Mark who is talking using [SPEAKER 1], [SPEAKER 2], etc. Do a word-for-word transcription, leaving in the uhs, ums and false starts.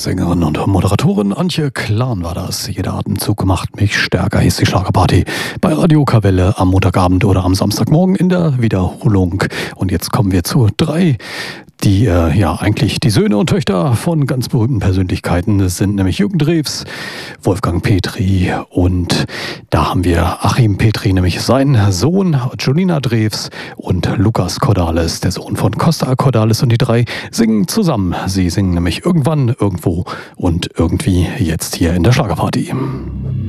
[SPEAKER 1] Sängerin und Moderatorin Antje Klan war das. Jeder Atemzug macht mich stärker, hieß die Schlagerparty bei Radio Kawelle am Montagabend oder am Samstagmorgen in der Wiederholung. Und jetzt kommen wir zu drei, die äh, ja eigentlich die Söhne und Töchter von ganz berühmten Persönlichkeiten. Das sind nämlich Jürgen Drews, Wolfgang Petri und da haben wir Achim Petri, nämlich sein Sohn, Julina Drews und Lukas Cordalis, der Sohn von Costa Cordalis, und die drei singen zusammen. Sie singen nämlich irgendwann, irgendwo und irgendwie jetzt hier in der Schlagerparty.